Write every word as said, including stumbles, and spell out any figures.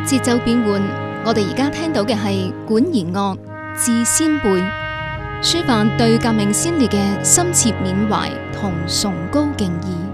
節奏變換，我哋而家聽到嘅係管弦樂《致先輩》，抒發對革命先烈嘅深切緬懷同崇高敬意。